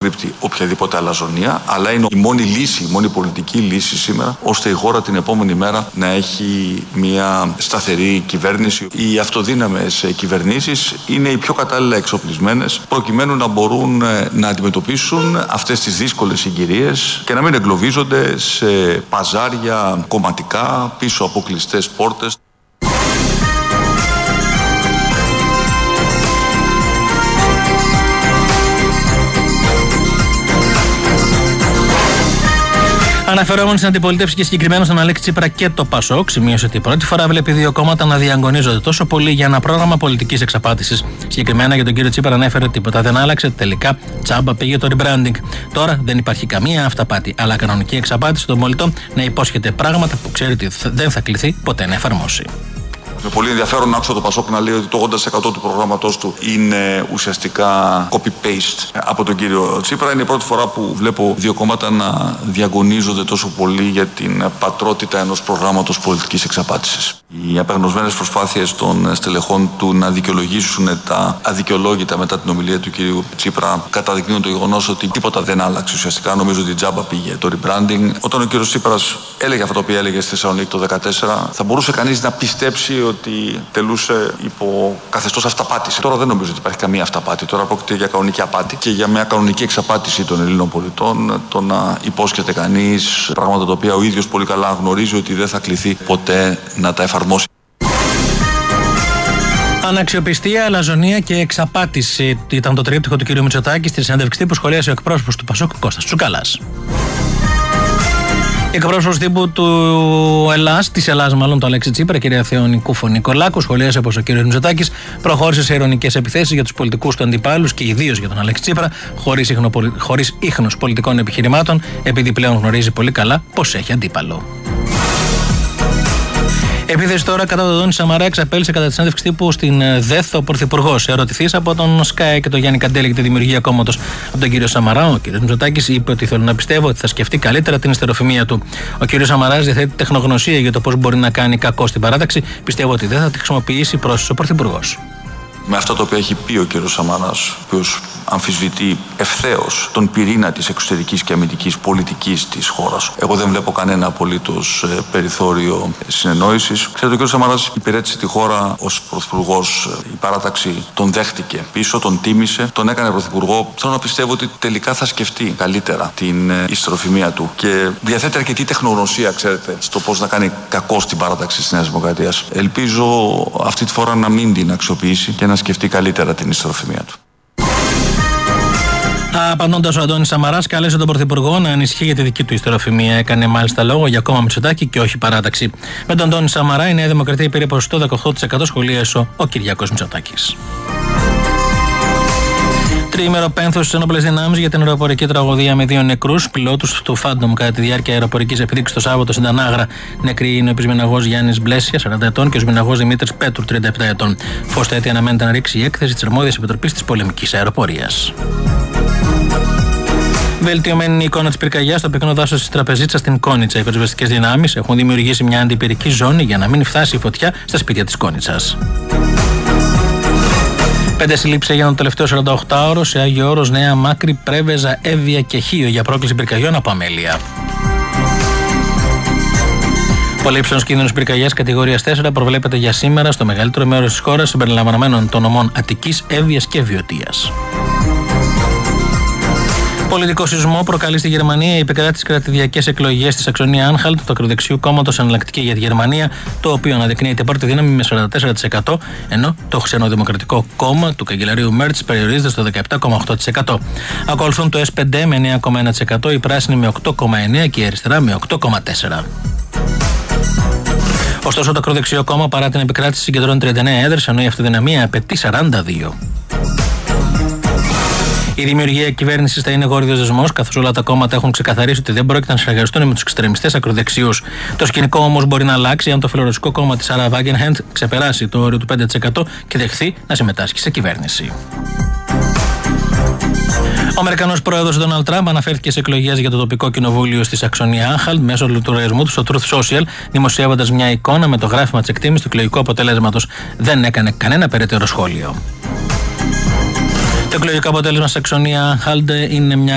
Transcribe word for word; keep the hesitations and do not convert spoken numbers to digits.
απορρίπτει οποιαδήποτε αλαζονία, αλλά είναι η μόνη λύση, η μόνη πολιτική λύση σήμερα, ώστε η χώρα την επόμενη μέρα να έχει μια σταθερή κυβέρνηση. Οι αυτοδύναμες κυβερνήσεις είναι οι πιο κατάλληλα εξοπλισμένες προκειμένου να μπορούν να αντιμετωπίσουν αυτές τις δύσκολες συγκυρίες και να μην εγκλωβίζονται σε παζάρια κομματικά πίσω από κλειστές πόρτες. Αναφερόμενοι στην αντιπολίτευση και συγκεκριμένα στον Αλέξη Τσίπρα και το Πασόκ, σημείωσε ότι πρώτη φορά βλέπει δύο κόμματα να διαγωνίζονται τόσο πολύ για ένα πρόγραμμα πολιτικής εξαπάτησης. Συγκεκριμένα για τον κύριο Τσίπρα ανέφερε ότι τίποτα δεν άλλαξε, τελικά τσάμπα πήγε το rebranding. Τώρα δεν υπάρχει καμία αυταπάτη, αλλά κανονική εξαπάτηση των πολιτών να υπόσχεται πράγματα που ξέρει ότι δεν θα κληθεί ποτέ να εφαρμόσει. Είναι πολύ ενδιαφέρον να άκουσα το Πασόκ να λέει ότι το ογδόντα τοις εκατό του προγράμματός του είναι ουσιαστικά copy-paste από τον κύριο Τσίπρα. Είναι η πρώτη φορά που βλέπω δύο κόμματα να διαγωνίζονται τόσο πολύ για την πατρότητα ενός προγράμματος πολιτικής εξαπάτησης. Οι απεγνωσμένες προσπάθειες των στελεχών του να δικαιολογήσουν τα αδικαιολόγητα μετά την ομιλία του κύριου Τσίπρα καταδεικνύουν το γεγονός ότι τίποτα δεν άλλαξε ουσιαστικά. Νομίζω ότι τζάμπα πήγε το rebranding. Όταν ο κύριος Τσίπρας έλεγε αυτό το οποίο έλεγε στη Θεσσαλονίκη το δύο χιλιάδες δεκατέσσερα, θα μπορούσε κανείς να πιστέψει ότι τελούσε υπό καθεστώς αυταπάτηση. Τώρα δεν νομίζω ότι υπάρχει καμία αυταπάτη. Τώρα πρόκειται για κανονική απάτη και για μια κανονική εξαπάτηση των Ελλήνων πολιτών. Το να υπόσχεται κανείς πράγματα τα οποία ο ίδιος πολύ καλά γνωρίζει ότι δεν θα κληθεί ποτέ να τα εφαρμόσει. Αναξιοπιστία, αλαζονία και εξαπάτηση ήταν το τρίπτυχο του κ. Μητσοτάκη στη συνέντευξη που σχολίασε ο εκπρόσωπος του Πασόκ Κώστας Τσουκαλάς. Η εκπρόσωπος τύπου του Ελλάς, της Ελλάς μάλλον, το Αλέξη Τσίπρα, κυρία Θεόνη Κούφο-Νικολάκου, σχολίασε πως ο κ. Μητσοτάκης προχώρησε σε ειρωνικές επιθέσεις για τους πολιτικούς του αντιπάλους και ιδίως για τον Αλέξη Τσίπρα, χωρίς, ίχνο, χωρίς ίχνος πολιτικών επιχειρημάτων, επειδή πλέον γνωρίζει πολύ καλά πως έχει αντίπαλο. Επίθεση τώρα κατά τον Αντώνη Σαμαρά εξαπέλυσε κατά τη συνέντευξη τύπου στην ΔΕΘ ο Πρωθυπουργός. Ερωτηθής από τον Σκάι και τον Γιάννη Καντέλη για τη δημιουργία κόμματος από τον κύριο Σαμαρά, ο κύριος Μητσοτάκης είπε ότι θέλω να πιστεύω ότι θα σκεφτεί καλύτερα την ιστεροφημία του. Ο κύριος Σαμαράς διαθέτει τεχνογνωσία για το πώς μπορεί να κάνει κακό στην παράταξη. Πιστεύω ότι δεν θα τη χρησιμοποιήσει προς ο Πρωθυπουργός. Με αυτό το οποίο έχει πει ο κ. Σαμαράς, ο οποίος αμφισβητεί ευθέως τον πυρήνα της εξωτερικής και αμυντικής πολιτικής της χώρας, εγώ δεν βλέπω κανένα απολύτως περιθώριο συνεννόησης. Ξέρετε, ο κ. Σαμαράς υπηρέτησε τη χώρα ως πρωθυπουργός. Η παράταξη τον δέχτηκε πίσω, τον τίμησε, τον έκανε πρωθυπουργό. Θέλω να πιστεύω ότι τελικά θα σκεφτεί καλύτερα την ιστεροφημία του και διαθέτει αρκετή τεχνογνωσία, ξέρετε, στο πώς να κάνει κακό στην παράταξη της Νέας Δημοκρατίας. Ελπίζω αυτή τη φορά να μην την αξιοποιήσει και να σκεφτεί καλύτερα την ιστεροφημία του. Απαντώντας, ο Αντώνης Σαμαράς κάλεσε τον Πρωθυπουργό να ανησυχεί για τη δική του ιστεροφημία. Έκανε μάλιστα λόγο για κόμμα Μητσοτάκη και όχι παράταξη. Με τον Αντώνη Σαμαρά η Νέα Δημοκρατία πήρε ποσοστό δεκαοκτώ τοις εκατό, σχολίασε ο Κυριάκος Μητσοτάκης. Τριήμερο πένθος στις ενόπλες δυνάμεις για την αεροπορική τραγωδία με δύο νεκρούς πιλότους του Φάντομ κατά τη διάρκεια αεροπορικής επίδειξης το Σάββατο στην Τανάγρα. Νεκροί είναι ο επισμηναγός Γιάννης Μπλέσια, σαράντα ετών, και ο επισμηναγός Δημήτρης Πέτρου, τριάντα επτά ετών. Φως τέτοια αναμένεται να ρίξει η έκθεση της αρμόδιας επιτροπής της πολεμικής αεροπορίας. Βελτιωμένη είναι η εικόνα της πυρκαγιάς στο πυκνό δάσος της Τραπεζίτσας στην Κόνιτσα. Οι πυροσβεστικές δυνάμεις έχουν δημιουργήσει μια αντιπυρική ζώνη για να μην φτάσει η φωτιά στα σπίτια της Κόνιτσας. Πέντε συλλήψεις έγιναν το τελευταίο σαρανταοκτάωρο σε Άγιο Όρος, Νέα Μάκρη, Πρέβεζα, Εύβοια και Χίο για πρόκληση πυρκαγιών από αμέλεια. Πολύ ύψωνος κίνδυνος πυρκαγιάς κατηγορίας τέσσερα προβλέπεται για σήμερα στο μεγαλύτερο μέρος της χώρας, συμπεριλαμβανομένων των νομών Αττικής, Εύβοιας και Βιωτίας. Πολιτικό σεισμό προκαλεί στη Γερμανία η επικράτηση κρατηδιακές εκλογές στη Σαξονία-Άνχαλτ του ακροδεξιού κόμματος Εναλλακτική για τη Γερμανία, το οποίο αναδεικνύεται πρώτη δύναμη με σαράντα τέσσερα τοις εκατό, ενώ το Ξενοδημοκρατικό κόμμα του καγκελαρίου Μέρτς περιορίζεται στο δεκαεπτά κόμμα οκτώ τοις εκατό. Ακολουθούν το ες πι ντι με εννέα κόμμα ένα τοις εκατό, η Πράσινη με οκτώ κόμμα εννέα τοις εκατό και η Αριστερά με οκτώ κόμμα τέσσερα τοις εκατό. Ωστόσο, το ακροδεξιό κόμμα παρά την επικράτηση συγκεντρώνει τριάντα εννέα έδρες, ενώ η αυτοδυναμία απαιτεί σαράντα δύο. Η δημιουργία κυβέρνησης θα είναι γόρδιος δεσμός, καθώς όλα τα κόμματα έχουν ξεκαθαρίσει ότι δεν πρόκειται να συνεργαστούν με τους εξτρεμιστές ακροδεξιούς. Το σκηνικό όμως μπορεί να αλλάξει αν το φιλορωσικό κόμμα της Σάρα Βάγκενχεντ ξεπεράσει το όριο του πέντε τοις εκατό και δεχθεί να συμμετάσχει σε κυβέρνηση. Ο Αμερικανός πρόεδρος Ντόναλντ Τραμπ αναφέρθηκε σε εκλογές για το τοπικό κοινοβούλιο στη Σαξονία-Άνχαλτ μέσω του λογαριασμού του στο Truth Social, δημοσιεύοντας μια εικόνα με το γράφημα της εκτίμησης του εκλογικού αποτελέσματος. Δεν έκανε κανένα περαιτέρω σχόλιο. Το εκλογικό αποτέλεσμα στη Σαξονία-Άνχαλτ είναι μια